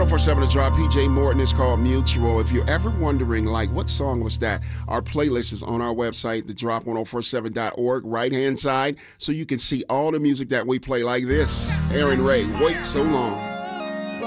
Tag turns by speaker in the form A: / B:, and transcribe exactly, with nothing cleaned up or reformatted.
A: oh four seven The Drop, P J Morton. Is called Mutual. If you're ever wondering, like, what song was that? Our playlist is on our website, the drop ten forty-seven dot org, right-hand side, so you can see all the music that we play like this. Aaron Ray, Wait So Long.